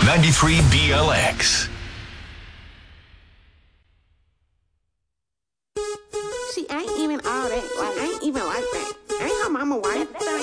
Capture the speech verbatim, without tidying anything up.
ninety-three B L X. See, I ain't even all that. Like, I ain't even like that. I ain't her mama wife.